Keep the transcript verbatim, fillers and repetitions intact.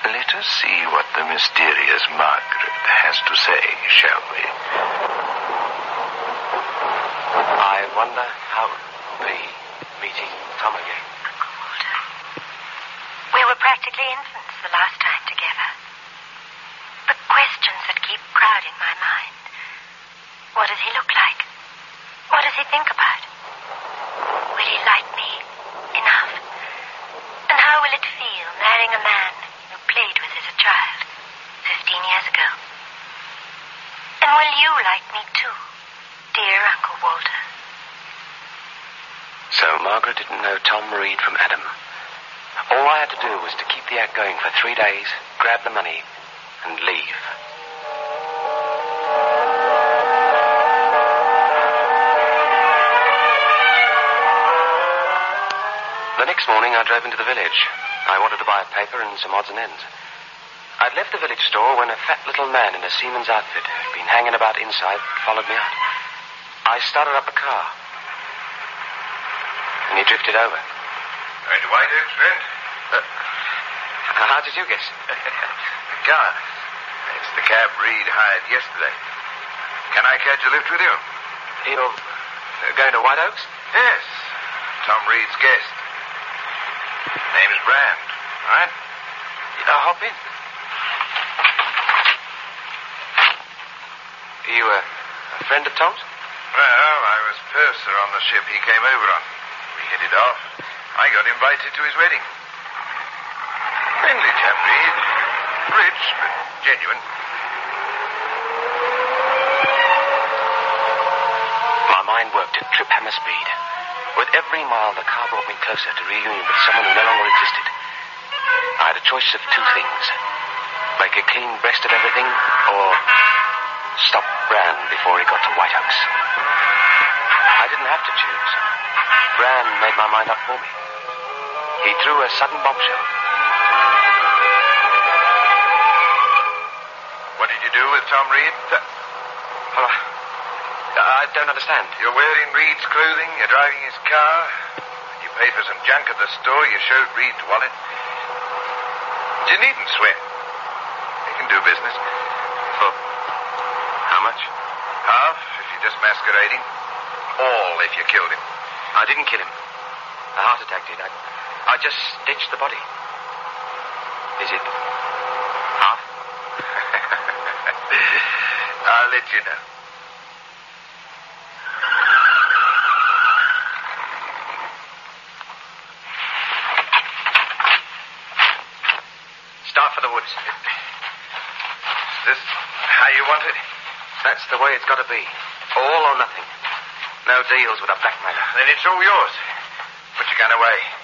Let us see what the mysterious Margaret has to say, shall we? I wonder how it will be meeting Tom again. Walter, we were practically infants the last time together. The questions that keep crowding my mind. What does he look like? What does he think about? Will he like me enough? And how will it feel marrying a man you played with as a child fifteen years ago? And will you like me too, dear Uncle Walter? So Margaret didn't know Tom Reed from Adam. All I had to do was to keep the act going for three days, grab the money, and leave. The next morning I drove into the village. I wanted to buy a paper and some odds and ends. I'd left the village store when a fat little man in a seaman's outfit who'd been hanging about inside followed me out. I started up the car, and he drifted over. Going to White Oaks, friend? Uh, how did you guess? The car. It's the cab Reed hired yesterday. Can I catch a lift with you? You're uh, going to White Oaks? Yes. Tom Reed's guest. Name's Brand. All right? Uh, hop in. Are you a, a friend of Tom's? Well, I was purser on the ship he came over on. We hit it off. I got invited to his wedding. Friendly chap, Reed. Rich, but genuine. My mind worked at trip hammer speed. With every mile, the car brought me closer to reunion with someone who no longer existed. I had a choice of two things. Make a clean breast of everything, or stop Brand before he got to White Oaks. I didn't have to choose. Brand made my mind up for me. He threw a sudden bombshell. What did you do with Tom Reed? Uh, well, I, I don't understand. You're wearing Reed's clothing, you're driving his car. When you paid for some junk at the store, you showed Reed's wallet. You needn't sweat. You can do business. For how much? Half if you're just masquerading. All if you killed him. I didn't kill him. A heart attack did. I, I just stitched the body. Is it half? I'll let you know. Start for the woods. Is this how you want it? That's the way it's got to be. All or nothing. No deals with a blackmailer. Then it's all yours. Put your gun away.